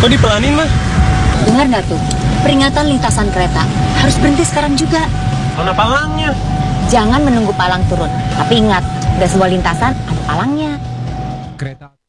Kok dipelanin, mah? Dengar nggak tuh? Peringatan lintasan kereta harus berhenti sekarang juga. Mana palangnya? Jangan menunggu palang turun. Tapi ingat, nggak semua lintasan ada palangnya. Kereta